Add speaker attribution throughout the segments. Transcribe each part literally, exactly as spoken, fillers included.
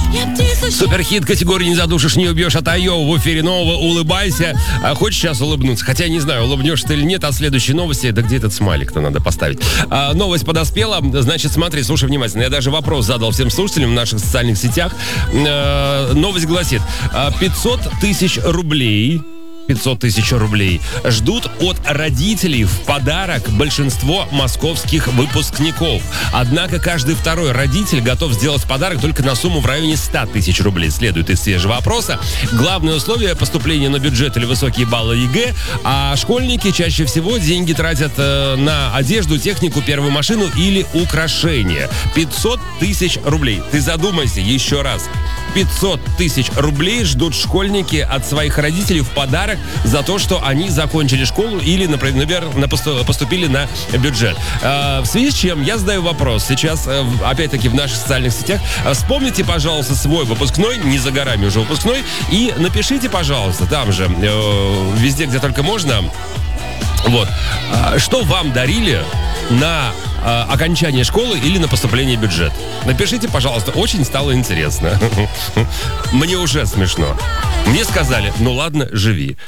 Speaker 1: Суперхит категории «Не задушишь, не убьешь» от Айова в эфире нового «Улыбайся». А хочешь сейчас улыбнуться? Хотя я не знаю, улыбнешься ты или нет. А следующие новости, да где этот смайлик-то надо поставить? А, новость подоспела. Значит, смотри, слушай внимательно. Я даже вопрос задал всем слушателям в наших социальных сетях. А, новость гласит: пятьсот тысяч рублей... пятьсот тысяч рублей ждут от родителей в подарок большинство московских выпускников. Однако каждый второй родитель готов сделать подарок только на сумму в районе ста тысяч рублей. Следует из свежего опроса. Главное условие поступления на бюджет или высокие баллы ЕГЭ, а школьники чаще всего деньги тратят э, на одежду, технику, первую машину или украшения. пятьсот тысяч рублей. Ты задумайся еще раз. пятьсот тысяч рублей ждут школьники от своих родителей в подарок за то, что они закончили школу или, например, поступили на бюджет. В связи с чем я задаю вопрос сейчас, опять-таки, в наших социальных сетях. Вспомните, пожалуйста, свой выпускной, не за горами уже выпускной, и напишите, пожалуйста, там же, везде, где только можно, вот, что вам дарили на окончание школы или на поступление в бюджет. Напишите, пожалуйста, очень стало интересно. Мне уже смешно. Мне сказали: ну ладно, живи.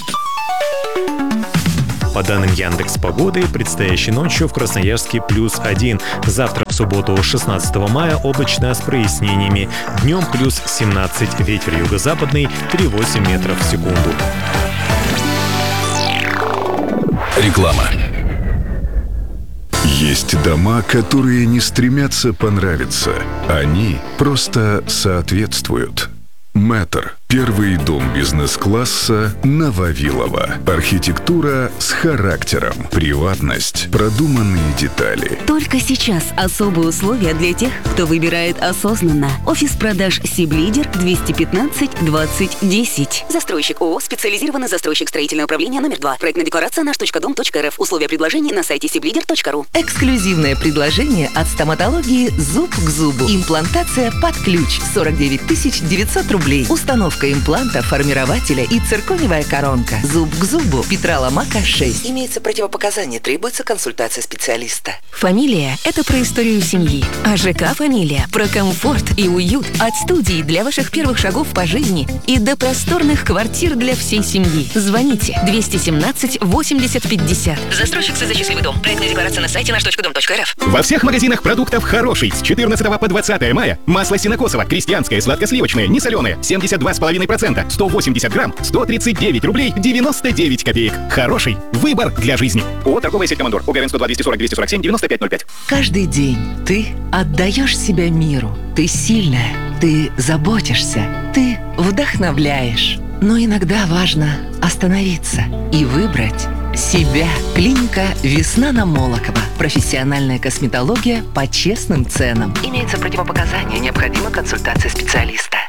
Speaker 2: По данным Яндекс.Погоды, предстоящей ночью в Красноярске плюс один. Завтра, в субботу, шестнадцатого мая, облачно с прояснениями. Днем плюс семнадцать. Ветер юго-западный три целых восемь десятых метров в секунду.
Speaker 3: Реклама. Есть дома, которые не стремятся понравиться. Они просто соответствуют. Мэтр. Первый дом бизнес-класса на Вавилова. Архитектура с характером. Приватность. Продуманные детали.
Speaker 4: Только сейчас особые условия для тех, кто выбирает осознанно. Офис продаж Сиблидер двести пятнадцать двадцать десять. Застройщик ООО «Специализированный застройщик строительного управления номер два». Проектная декларация наш точка дом точка рф. Условия предложений на сайте сиблидер точка ру.
Speaker 5: Эксклюзивное предложение от стоматологии «Зуб к зубу». Имплантация под ключ. сорок девять тысяч девятьсот рублей. Установка импланта, формирователя и циркониевая коронка. Зуб к зубу. Петра Ломака, шесть.
Speaker 6: Имеется противопоказание, требуется консультация специалиста.
Speaker 7: Фамилия – это про историю семьи. А ЖК «Фамилия» – про комфорт и уют. От студии для ваших первых шагов по жизни и до просторных квартир для всей семьи. Звоните двести семнадцать восемьдесят пятьдесят. Застройщик за счастливый дом. Проектная декларация на сайте наш точка дом точка рф.
Speaker 8: Во всех магазинах продуктов «Хороший» с четырнадцатого по двадцатое мая масло сенокосово, крестьянское, сладкосливочное, несоленое, семьдесят два и пять процента, сто восемьдесят грамм, сто тридцать девять рублей девяносто девять копеек. «Хороший» – выбор для жизни. ООО «Торговая сеть Командор». ОГРН сто два двести сорок двести сорок семь девяносто пять ноль пять.
Speaker 5: Каждый день ты отдаешь себя миру. Ты сильная, ты заботишься, ты вдохновляешь. Но иногда важно остановиться и выбрать себя. Клиника «Весна» на Молокова. Профессиональная косметология по честным ценам.
Speaker 6: Имеется противопоказание, необходима консультация специалиста.